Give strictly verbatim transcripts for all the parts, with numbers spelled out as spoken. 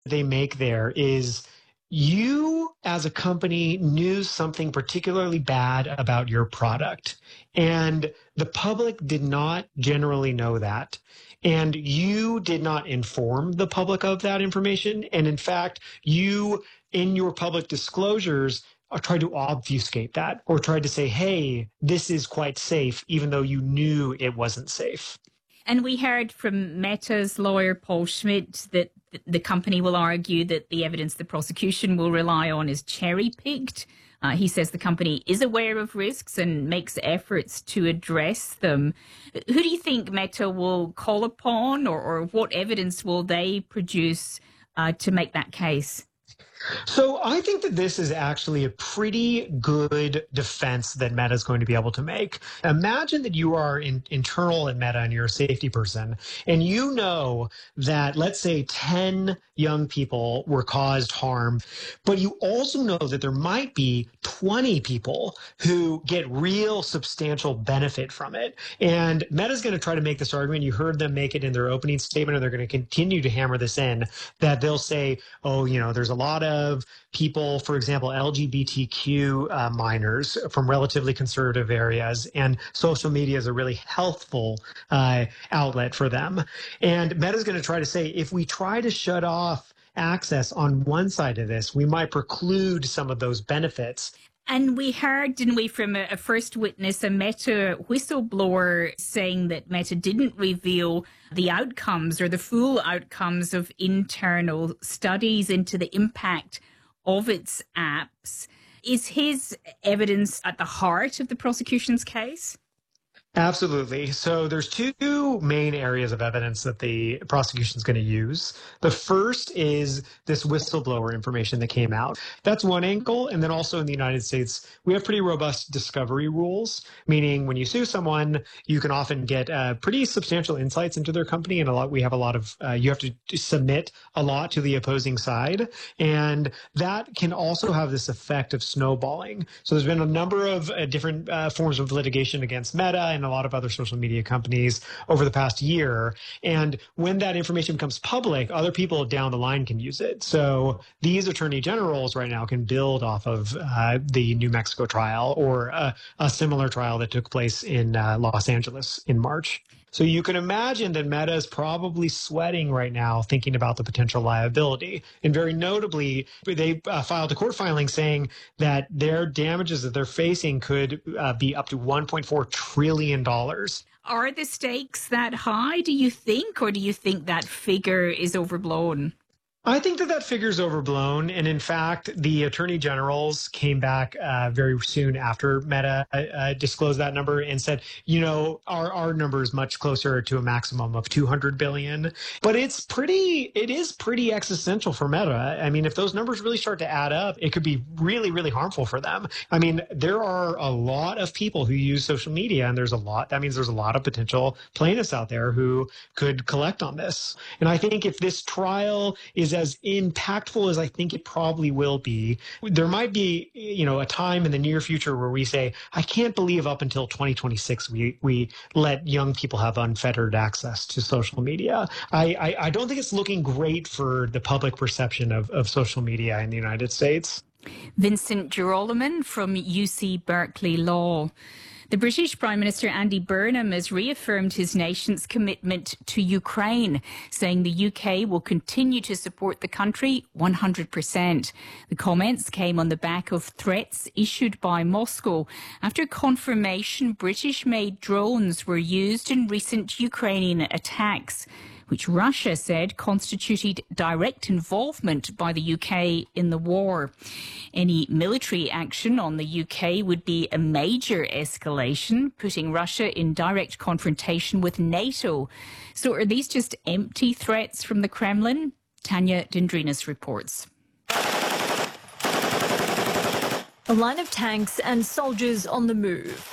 they make there is you as a company knew something particularly bad about your product, and the public did not generally know that. And you did not inform the public of that information. And in fact, you, in your public disclosures, uh, tried to obfuscate that or tried to say, hey, this is quite safe, even though you knew it wasn't safe. And we heard from Meta's lawyer, Paul Schmidt, that the company will argue that the evidence the prosecution will rely on is cherry-picked. Uh, he says the company is aware of risks and makes efforts to address them. Who do you think Meta will call upon, or, or what evidence will they produce uh, to make that case? So I think that this is actually a pretty good defense that Meta is going to be able to make. Imagine that you are in, internal at Meta and you're a safety person, and you know that, let's say, ten young people were caused harm, but you also know that there might be twenty people who get real substantial benefit from it. And Meta's going to try to make this argument. You heard them make it in their opening statement, and they're going to continue to hammer this in, that they'll say, oh, you know, there's a lot of of people, for example, L G B T Q uh, minors from relatively conservative areas, and social media is a really healthful uh, outlet for them. And Meta's going to try to say, if we try to shut off access on one side of this, we might preclude some of those benefits. And we heard, didn't we, from a, a first witness, a Meta whistleblower, saying that Meta didn't reveal the outcomes or the full outcomes of internal studies into the impact of its apps. Is his evidence at the heart of the prosecution's case? Absolutely. So there's two main areas of evidence that the prosecution is going to use. The first is this whistleblower information that came out. That's one angle. And then also in the United States, we have pretty robust discovery rules, meaning when you sue someone, you can often get uh, pretty substantial insights into their company. And a lot, we have a lot of, uh, you have to submit a lot to the opposing side. And that can also have this effect of snowballing. So there's been a number of uh, different uh, forms of litigation against Meta and a lot of other social media companies over the past year. And when that information becomes public, other people down the line can use it. So these attorney generals right now can build off of uh, the New Mexico trial or a, a similar trial that took place in uh, Los Angeles in March. So you can imagine that Meta is probably sweating right now thinking about the potential liability. And very notably, they uh, filed a court filing saying that their damages that they're facing could uh, be up to one point four trillion dollars. Are the stakes that high, do you think, or do you think that figure is overblown? I think that that figure is overblown. And in fact, the attorney generals came back uh, very soon after Meta uh, disclosed that number and said, you know, our, our number is much closer to a maximum of two hundred billion dollars. But it's pretty, it is pretty existential for Meta. I mean, if those numbers really start to add up, it could be really, really harmful for them. I mean, there are a lot of people who use social media, and there's a lot, that means there's a lot of potential plaintiffs out there who could collect on this. And I think if this trial is as impactful as I think it probably will be, there might be, you know, a time in the near future where we say, I can't believe up until twenty twenty-six we we let young people have unfettered access to social media. I, I, I don't think it's looking great for the public perception of, of social media in the United States. Vincent Girolamo from U C Berkeley Law. The British Prime Minister Andy Burnham has reaffirmed his nation's commitment to Ukraine, saying the U K will continue to support the country one hundred percent. The comments came on the back of threats issued by Moscow after confirmation British-made drones were used in recent Ukrainian attacks, which Russia said constituted direct involvement by the U K in the war. Any military action on the U K would be a major escalation, putting Russia in direct confrontation with NATO. So are these just empty threats from the Kremlin? Tanya Dendrinos reports. A line of tanks and soldiers on the move.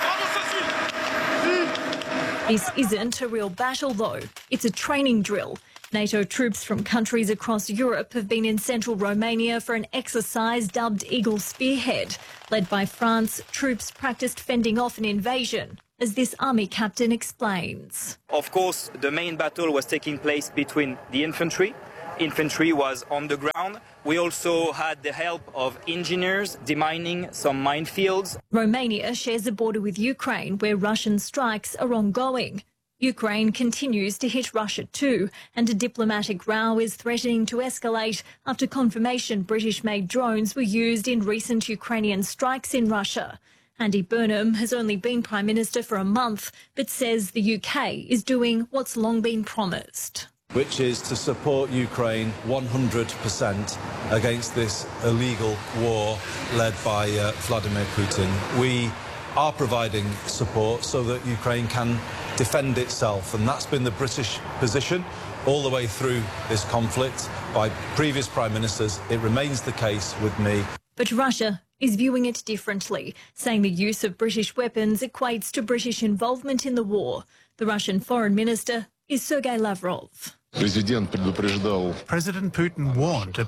This isn't a real battle, though. It's a training drill. NATO troops from countries across Europe have been in central Romania for an exercise dubbed Eagle Spearhead. Led by France, troops practiced fending off an invasion, as this army captain explains. Of course, the main battle was taking place between the infantry infantry was on the ground. We also had the help of engineers demining some minefields. Romania shares a border with Ukraine where Russian strikes are ongoing. Ukraine continues to hit Russia too, and a diplomatic row is threatening to escalate after confirmation British-made drones were used in recent Ukrainian strikes in Russia. Andy Burnham has only been Prime Minister for a month, but says the U K is doing what's long been promised, which is to support Ukraine one hundred percent against this illegal war led by uh, Vladimir Putin. We are providing support so that Ukraine can defend itself, and that's been the British position all the way through this conflict by previous Prime Ministers. It remains the case with me. But Russia is viewing it differently, saying the use of British weapons equates to British involvement in the war. The Russian Foreign Minister is Sergei Lavrov. President Putin warned of